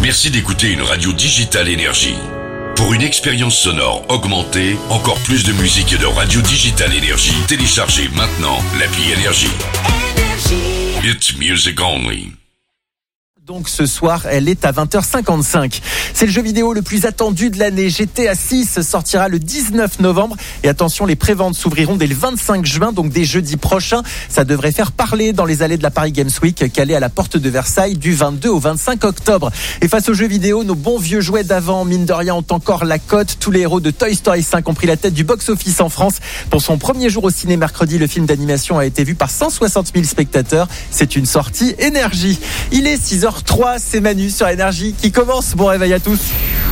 Merci d'écouter une radio digitale Énergie. Pour une expérience sonore augmentée, encore plus de musique et de radio digitale Énergie, téléchargez maintenant l'appli Énergie. It's music only. Donc ce soir, elle est à 20h55. C'est le jeu vidéo le plus attendu de l'année. GTA 6 sortira le 19 novembre. Et attention, les préventes s'ouvriront dès le 25 juin, donc dès jeudi prochain. Ça devrait faire parler dans les allées de la Paris Games Week, calée à la porte de Versailles du 22 au 25 octobre. Et face aux jeux vidéo, nos bons vieux jouets d'avant, mine de rien, ont encore la cote. Tous les héros de Toy Story 5 ont pris la tête du box-office en France. Pour son premier jour au ciné mercredi, le film d'animation a été vu par 160 000 spectateurs. C'est une sortie Énergie. Il est 6h03, c'est Manu sur Énergie qui commence. Bon réveil à tous.